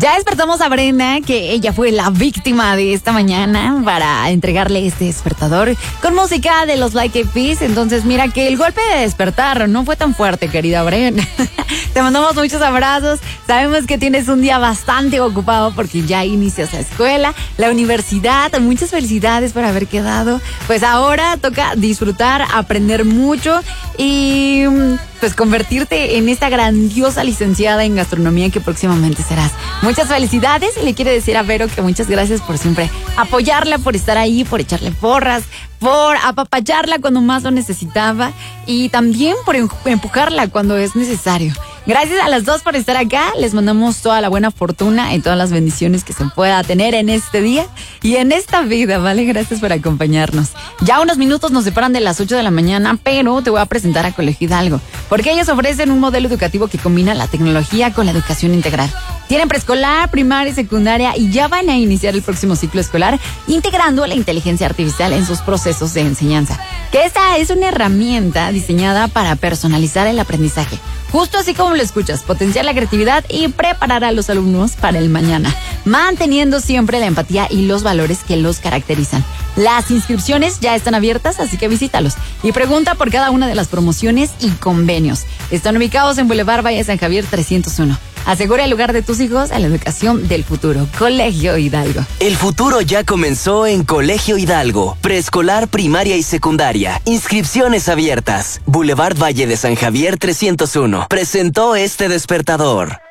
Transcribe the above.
Ya despertamos a Brenda, que ella fue la víctima de esta mañana, para entregarle este despertador con música de los Black Eyed Peas. Entonces mira que el golpe de despertar no fue tan fuerte, querida Brenda. Te mandamos muchos abrazos. Sabemos que tienes un día bastante ocupado porque ya inicias la escuela, la universidad. Muchas felicidades por haber quedado. Pues ahora toca disfrutar, aprender mucho y pues convertirte en esta grandiosa licenciada en gastronomía que próximamente serás. Muchas felicidades, y le quiere decir a Vero que muchas gracias por siempre apoyarla, por estar ahí, por echarle porras, por apapacharla cuando más lo necesitaba y también por empujarla cuando es necesario. Gracias a las dos por estar acá. Les mandamos toda la buena fortuna y todas las bendiciones que se pueda tener en este día y en esta vida, ¿vale? Gracias por acompañarnos. Ya unos minutos nos separan de las 8 de la mañana, pero te voy a presentar a Colegio Hidalgo, porque ellos ofrecen un modelo educativo que combina la tecnología con la educación integral. Tienen preescolar, primaria y secundaria y ya van a iniciar el próximo ciclo escolar integrando la inteligencia artificial en sus procesos de enseñanza. Que esta es una herramienta diseñada para personalizar el aprendizaje. Justo así como lo escuchas, potenciar la creatividad y preparar a los alumnos para el mañana, manteniendo siempre la empatía y los valores que los caracterizan. Las inscripciones ya están abiertas, así que visítalos y pregunta por cada una de las promociones y convenios. Están ubicados en Boulevard Valle de San Javier 301. Asegura el lugar de tus hijos a la educación del futuro. Colegio Hidalgo. El futuro ya comenzó en Colegio Hidalgo. Preescolar, primaria y secundaria. Inscripciones abiertas. Boulevard Valle de San Javier 301. Presentó este despertador.